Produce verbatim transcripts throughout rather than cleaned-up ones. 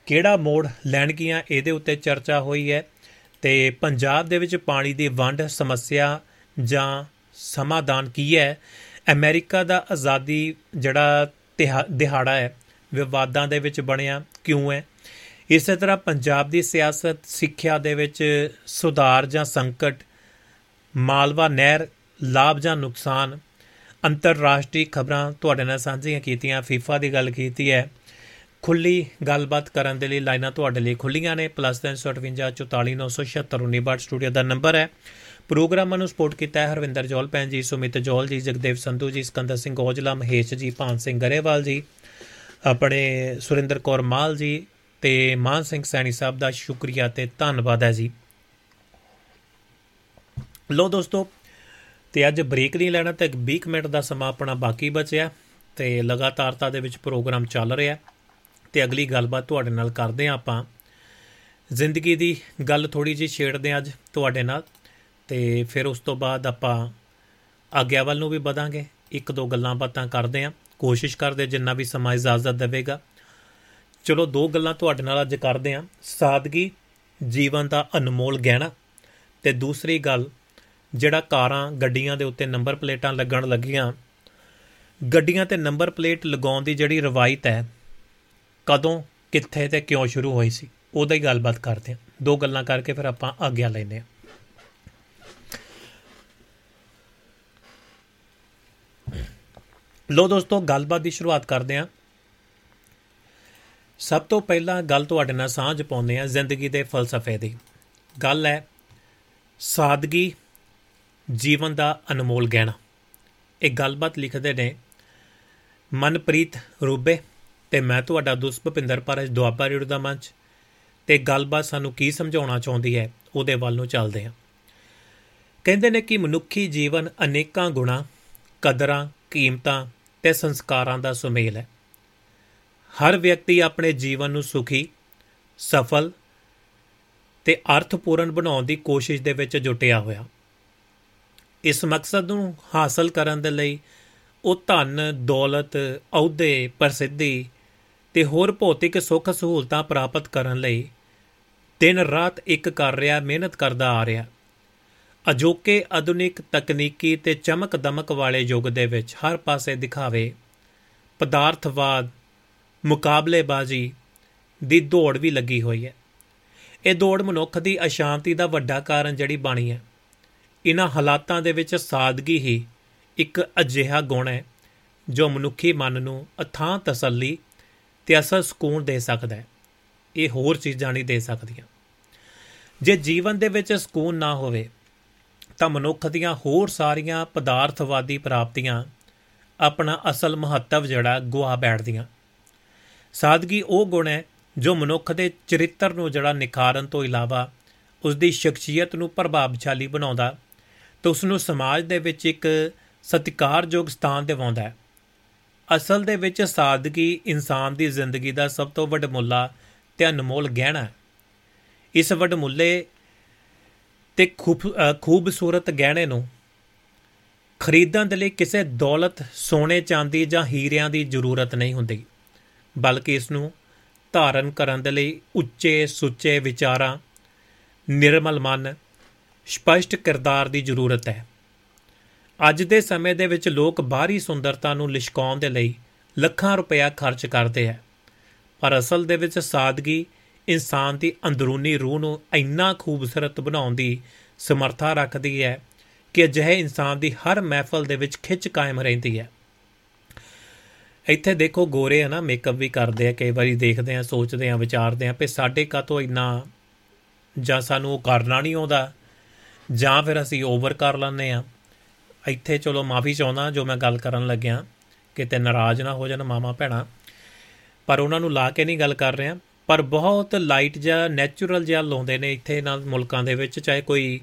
ਕਿਹੜਾ ਮੋੜ ਲੈਣਗੀਆਂ, ਇਹਦੇ ਉੱਤੇ ਚਰਚਾ ਹੋਈ ਹੈ। ਅਤੇ ਪੰਜਾਬ ਦੇ ਵਿੱਚ ਪਾਣੀ ਦੀ ਵੰਡ ਸਮੱਸਿਆ ਜਾਂ ਸਮਾਧਾਨ ਕੀ ਹੈ। ਅਮਰੀਕਾ ਦਾ ਆਜ਼ਾਦੀ ਜਿਹੜਾ ਤਿਹਾ ਦਿਹਾੜਾ ਹੈ ਵਿਵਾਦਾਂ ਦੇ ਵਿੱਚ ਬਣਿਆ ਕਿਉਂ ਹੈ। ਇਸੇ ਤਰ੍ਹਾਂ ਪੰਜਾਬ ਦੀ ਸਿਆਸਤ, ਸਿੱਖਿਆ ਦੇ ਵਿੱਚ ਸੁਧਾਰ ਜਾਂ ਸੰਕਟ, ਮਾਲਵਾ ਨਹਿਰ ਲਾਭ ਜਾਂ ਨੁਕਸਾਨ, ਅੰਤਰਰਾਸ਼ਟਰੀ ਖਬਰਾਂ ਤੁਹਾਡੇ ਨਾਲ ਸਾਂਝੀਆਂ ਕੀਤੀਆਂ। ਫੀਫਾ ਦੀ ਗੱਲ ਕੀਤੀ ਹੈ। ਖੁੱਲ੍ਹੀ ਗੱਲਬਾਤ ਕਰਨ ਦੇ ਲਈ ਲਾਈਨਾਂ ਤੁਹਾਡੇ ਲਈ ਖੁੱਲ੍ਹੀਆਂ ਨੇ। ਪਲੱਸ ਤਿੰਨ ਸੌ ਅਠਵੰਜਾ ਚੁਤਾਲੀ ਨੌ ਸੌ ਛਿਹੱਤਰ ਉੱਨੀ ਬਾਹਠ ਸਟੂਡੀਓ ਦਾ ਨੰਬਰ ਹੈ। ਪ੍ਰੋਗਰਾਮਾਂ ਨੂੰ ਸਪੋਰਟ ਕੀਤਾ ਹੈ ਹਰਵਿੰਦਰ ਜੌਲ ਭੈਣ ਜੀ, ਸੁਮਿਤ ਜੌਲ ਜੀ, ਜਗਦੇਵ ਸੰਧੂ ਜੀ, ਸਿਕੰਦਰ ਸਿੰਘ ਔਜਲਾ, ਮਹੇਸ਼ ਜੀ, ਭਾਨ ਸਿੰਘ ਗਰੇਵਾਲ ਜੀ, ਆਪਣੇ ਸੁਰਿੰਦਰ ਕੌਰ ਮਾਲ ਜੀ ਅਤੇ ਮਾਨ ਸਿੰਘ ਸੈਣੀ ਸਾਹਿਬ ਦਾ ਸ਼ੁਕਰੀਆ ਅਤੇ ਧੰਨਵਾਦ ਹੈ ਜੀ। ਲੋ ਦੋਸਤੋ, ਅਤੇ ਅੱਜ ਬ੍ਰੇਕ ਨਹੀਂ ਲੈਣਾ ਅਤੇ ਵੀਹ ਕੁ ਮਿੰਟ ਦਾ ਸਮਾਂ ਆਪਣਾ ਬਾਕੀ ਬਚਿਆ ਅਤੇ ਲਗਾਤਾਰਤਾ ਦੇ ਵਿੱਚ ਪ੍ਰੋਗਰਾਮ ਚੱਲ ਰਿਹਾ। ਅਤੇ ਅਗਲੀ ਗੱਲਬਾਤ ਤੁਹਾਡੇ ਨਾਲ ਕਰਦੇ ਹਾਂ। ਆਪਾਂ ਜ਼ਿੰਦਗੀ ਦੀ ਗੱਲ ਥੋੜ੍ਹੀ ਜਿਹੀ ਛੇੜਦੇ ਹਾਂ ਅੱਜ ਤੁਹਾਡੇ ਨਾਲ, ਅਤੇ ਫਿਰ ਉਸ ਤੋਂ ਬਾਅਦ ਆਪਾਂ ਆਗਿਆ ਵੱਲ ਨੂੰ ਵੀ ਵਧਾਂਗੇ। ਇੱਕ ਦੋ ਗੱਲਾਂ ਬਾਤਾਂ ਕਰਦੇ ਹਾਂ, ਕੋਸ਼ਿਸ਼ ਕਰਦੇ ਜਿੰਨਾ ਵੀ ਸਮਾਂ ਇਜਾਜ਼ਤ ਦੇਵੇਗਾ। ਚਲੋ ਦੋ ਗੱਲਾਂ ਤੁਹਾਡੇ ਨਾਲ ਅੱਜ ਕਰਦੇ ਹਾਂ। ਸਾਦਗੀ ਜੀਵਨ ਦਾ ਅਨਮੋਲ ਗਹਿਣਾ, ਅਤੇ ਦੂਸਰੀ ਗੱਲ ਜਿਹੜਾ ਕਾਰਾਂ ਗੱਡੀਆਂ ਦੇ ਉੱਤੇ ਨੰਬਰ ਪਲੇਟਾਂ ਲੱਗਣ ਲੱਗੀਆਂ, ਗੱਡੀਆਂ 'ਤੇ ਨੰਬਰ ਪਲੇਟ ਲਗਾਉਣ ਦੀ ਜਿਹੜੀ ਰਵਾਇਤ ਹੈ ਕਦੋਂ, ਕਿੱਥੇ ਅਤੇ ਕਿਉਂ ਸ਼ੁਰੂ ਹੋਈ ਸੀ, ਉਹਦਾ ਹੀ ਗੱਲਬਾਤ ਕਰਦੇ ਹਾਂ। ਦੋ ਗੱਲਾਂ ਕਰਕੇ ਫਿਰ ਆਪਾਂ ਆਗਿਆ ਲੈਂਦੇ ਹਾਂ। ਲੋ ਦੋਸਤੋ, ਗੱਲਬਾਤ ਦੀ ਸ਼ੁਰੂਆਤ ਕਰਦੇ ਹਾਂ। ਸਭ ਤੋਂ ਪਹਿਲਾਂ ਗੱਲ ਤੁਹਾਡੇ ਨਾਲ ਸਾਂਝ ਪਾਉਂਦੇ ਹਾਂ ਜ਼ਿੰਦਗੀ ਦੇ ਫਲਸਫੇ ਦੀ। ਗੱਲ ਹੈ ਸਾਦਗੀ ਜੀਵਨ ਦਾ ਅਨਮੋਲ ਗਹਿਣਾ। ਇਹ ਗੱਲਬਾਤ ਲਿਖਦੇ ਨੇ ਮਨਪ੍ਰੀਤ ਰੂਬੇ ਅਤੇ ਮੈਂ ਤੁਹਾਡਾ ਦੋਸਤ ਭੁਪਿੰਦਰ ਪਾਰਜ, ਦੁਆਬਾ ਰੇਡੀਓ ਦਾ ਮੰਚ। ਅਤੇ ਗੱਲਬਾਤ ਸਾਨੂੰ ਕੀ ਸਮਝਾਉਣਾ ਚਾਹੁੰਦੀ ਹੈ ਉਹਦੇ ਵੱਲ ਨੂੰ ਚੱਲਦੇ ਹਾਂ। ਕਹਿੰਦੇ ਨੇ ਕਿ ਮਨੁੱਖੀ ਜੀਵਨ ਅਨੇਕਾਂ ਗੁਣਾਂ, ਕਦਰਾਂ, ਕੀਮਤਾਂ ਅਤੇ ਸੰਸਕਾਰਾਂ ਦਾ ਸੁਮੇਲ ਹੈ। ਹਰ ਵਿਅਕਤੀ ਆਪਣੇ ਜੀਵਨ ਨੂੰ ਸੁਖੀ, ਸਫਲ ਅਤੇ ਅਰਥਪੂਰਨ ਬਣਾਉਣ ਦੀ ਕੋਸ਼ਿਸ਼ ਦੇ ਵਿੱਚ ਜੁਟਿਆ ਹੋਇਆ। ਇਸ ਮਕਸਦ ਨੂੰ ਹਾਸਲ ਕਰਨ ਦੇ ਲਈ ਉਹ ਧਨ, ਦੌਲਤ, ਅਹੁਦੇ, ਪ੍ਰਸਿੱਧੀ ਅਤੇ ਹੋਰ ਭੌਤਿਕ ਸੁੱਖ ਸਹੂਲਤਾਂ ਪ੍ਰਾਪਤ ਕਰਨ ਲਈ ਦਿਨ ਰਾਤ ਇੱਕ ਕਰ ਰਿਹਾ, ਮਿਹਨਤ ਕਰਦਾ ਆ ਰਿਹਾ। ਅਜੋਕੇ ਆਧੁਨਿਕ ਤਕਨੀਕੀ ਅਤੇ ਚਮਕ ਦਮਕ ਵਾਲੇ ਯੁੱਗ ਦੇ ਵਿੱਚ ਹਰ ਪਾਸੇ ਦਿਖਾਵੇ, ਪਦਾਰਥਵਾਦ, ਮੁਕਾਬਲੇਬਾਜ਼ੀ ਦੀ ਦੌੜ ਵੀ ਲੱਗੀ ਹੋਈ ਹੈ। ਇਹ ਦੌੜ ਮਨੁੱਖ ਦੀ ਅਸ਼ਾਂਤੀ ਦਾ ਵੱਡਾ ਕਾਰਨ ਜਿਹੜੀ ਬਣੀ ਹੈ। ਇਹਨਾਂ ਹਾਲਾਤਾਂ ਦੇ ਵਿੱਚ ਸਾਦਗੀ ਹੀ ਇੱਕ ਅਜਿਹਾ ਗੁਣ ਹੈ ਜੋ ਮਨੁੱਖੀ ਮਨ ਨੂੰ ਅਥਾਹ ਤਸੱਲੀ ਅਤੇ ਅਸਲ ਸਕੂਨ ਦੇ ਸਕਦਾ ਹੈ। ਇਹ ਹੋਰ ਚੀਜ਼ਾਂ ਨਹੀਂ ਦੇ ਸਕਦੀਆਂ। ਜੇ ਜੀਵਨ ਦੇ ਵਿੱਚ ਸਕੂਨ ਨਾ ਹੋਵੇ ਤਾਂ ਮਨੁੱਖ ਦੀਆਂ ਹੋਰ ਸਾਰੀਆਂ ਪਦਾਰਥਵਾਦੀ ਪ੍ਰਾਪਤੀਆਂ ਆਪਣਾ ਅਸਲ ਮਹੱਤਵ ਜਿਹੜਾ ਗੁਆ ਬੈਠਦੀਆਂ। ਸਾਦਗੀ ਉਹ ਗੁਣ ਹੈ ਜੋ ਮਨੁੱਖ ਦੇ ਚਰਿੱਤਰ ਨੂੰ ਜਿਹੜਾ ਨਿਖਾਰਨ ਤੋਂ ਇਲਾਵਾ ਉਸਦੀ ਸ਼ਖਸੀਅਤ ਨੂੰ ਪ੍ਰਭਾਵਸ਼ਾਲੀ ਬਣਾਉਂਦਾ ਅਤੇ ਉਸਨੂੰ ਸਮਾਜ ਦੇ ਵਿੱਚ ਇੱਕ ਸਤਿਕਾਰਯੋਗ ਸਥਾਨ ਦਿਵਾਉਂਦਾ ਹੈ। ਅਸਲ ਦੇ ਵਿੱਚ ਸਾਦਗੀ ਇਨਸਾਨ ਦੀ ਜ਼ਿੰਦਗੀ ਦਾ ਸਭ ਤੋਂ ਵਡਮੁੱਲਾ ਅਤੇ ਅਨਮੋਲ ਗਹਿਣਾ ਹੈ। ਇਸ ਵਡਮੁੱਲੇ ਅਤੇ ਖੂਬ ਖੂਬਸੂਰਤ ਗਹਿਣੇ ਨੂੰ ਖਰੀਦਣ ਦੇ ਲਈ ਕਿਸੇ ਦੌਲਤ, ਸੋਨੇ, ਚਾਂਦੀ ਜਾਂ ਹੀਰਿਆਂ ਦੀ ਜ਼ਰੂਰਤ ਨਹੀਂ ਹੁੰਦੀ, ਬਲਕਿ ਇਸ ਨੂੰ ਧਾਰਨ ਕਰਨ ਦੇ ਲਈ ਉੱਚੇ ਸੁੱਚੇ ਵਿਚਾਰਾਂ, ਨਿਰਮਲ ਮਨ, ਸਪਸ਼ਟ ਕਿਰਦਾਰ ਦੀ ਜ਼ਰੂਰਤ ਹੈ। ਅੱਜ ਦੇ ਸਮੇਂ ਦੇ ਵਿੱਚ ਲੋਕ ਬਾਹਰੀ ਸੁੰਦਰਤਾ ਨੂੰ ਲਿਸ਼ਕਾਉਣ ਦੇ ਲਈ ਲੱਖਾਂ ਰੁਪਇਆ ਖਰਚ ਕਰਦੇ ਹੈ, ਪਰ ਅਸਲ ਦੇ ਵਿੱਚ ਸਾਦਗੀ ਇਨਸਾਨ ਦੀ ਅੰਦਰੂਨੀ ਰੂਹ ਨੂੰ ਇੰਨਾ ਖੂਬਸੂਰਤ ਬਣਾਉਣ ਦੀ ਸਮਰੱਥਾ ਰੱਖਦੀ ਹੈ ਕਿ ਅਜਿਹੇ ਇਨਸਾਨ ਦੀ ਹਰ ਮਹਿਫਲ ਦੇ ਵਿੱਚ ਖਿੱਚ ਕਾਇਮ ਰਹਿੰਦੀ ਹੈ। ਇੱਥੇ ਦੇਖੋ, ਗੋਰੇ ਹੈ ਨਾ ਮੇਕਅਪ ਵੀ ਕਰਦੇ ਆ, ਕਈ ਵਾਰੀ ਦੇਖਦੇ ਹਾਂ, ਸੋਚਦੇ ਹਾਂ, ਵਿਚਾਰਦੇ ਹਾਂ ਵੀ ਸਾਡੇ ਕਾਹਤੋਂ ਇੰਨਾ, ਜਾਂ ਸਾਨੂੰ ਉਹ ਕਰਨਾ ਨਹੀਂ ਆਉਂਦਾ, ਜਾਂ ਫਿਰ ਅਸੀਂ ਓਵਰ ਕਰ ਲੈਂਦੇ ਹਾਂ। ਇੱਥੇ ਚਲੋ ਮਾਫੀ ਚਾਹੁੰਦਾ ਜੋ ਮੈਂ ਗੱਲ ਕਰਨ ਲੱਗਿਆ, ਕਿਤੇ ਨਾਰਾਜ਼ ਨਾ ਹੋ ਜਾਣ ਮਾਵਾਂ ਭੈਣਾਂ, ਪਰ ਉਹਨਾਂ ਨੂੰ ਲਾ ਕੇ ਨਹੀਂ ਗੱਲ ਕਰ ਰਿਹਾ। ਪਰ ਬਹੁਤ ਲਾਈਟ ਜਿਹਾ, ਨੈਚੁਰਲ ਜਿਹਾ ਲਾਉਂਦੇ ਨੇ ਇੱਥੇ ਇਹਨਾਂ ਮੁਲਕਾਂ ਦੇ ਵਿੱਚ। ਚਾਹੇ ਕੋਈ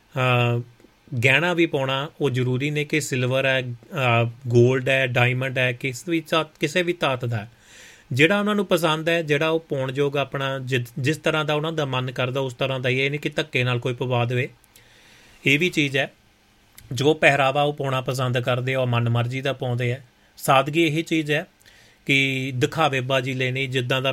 ਗਹਿਣਾ ਵੀ ਪਾਉਣਾ, ਉਹ ਜ਼ਰੂਰੀ ਨਹੀਂ ਕਿ ਸਿਲਵਰ ਹੈ, ਗੋਲਡ ਹੈ, ਡਾਇਮੰਡ ਹੈ, ਕਿਸ ਵੀ ਕਿਸੇ ਵੀ ਧਾਤ ਦਾ, ਜਿਹੜਾ ਉਹਨਾਂ ਨੂੰ ਪਸੰਦ ਹੈ, ਜਿਹੜਾ ਉਹ ਪਾਉਣ ਯੋਗ ਆਪਣਾ ਜਿ ਜਿਸ ਤਰ੍ਹਾਂ ਦਾ ਉਹਨਾਂ ਦਾ ਮਨ ਕਰਦਾ ਉਸ ਤਰ੍ਹਾਂ ਦਾ ਹੀ। ਇਹ ਨਹੀਂ ਕਿ ਧੱਕੇ ਨਾਲ ਕੋਈ ਪਵਾ ਦੇਵੇ। ਇਹ ਵੀ ਚੀਜ਼ ਹੈ, ਜੋ ਪਹਿਰਾਵਾ ਉਹ ਪਾਉਣਾ ਪਸੰਦ ਕਰਦੇ ਆ, ਉਹ ਮਨ ਮਰਜ਼ੀ ਦਾ ਪਾਉਂਦੇ ਆ। ਸਾਦਗੀ ਇਹੀ ਚੀਜ਼ ਹੈ ਕਿ ਦਿਖਾਵੇਬਾਜ਼ੀ ਲੈਣੀ, ਜਿੱਦਾਂ ਦਾ